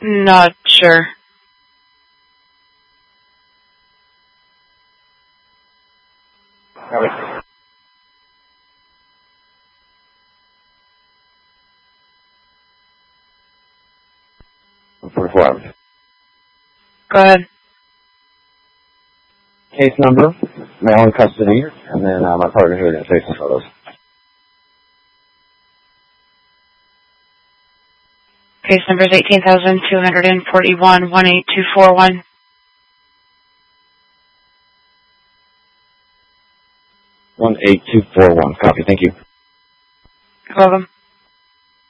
Not sure. Copy. Performed. Go ahead. Case number, male in custody, and then my partner here are going to take some photos. Case number is 18,241, 18241. 18241. Copy. Thank you. You're welcome.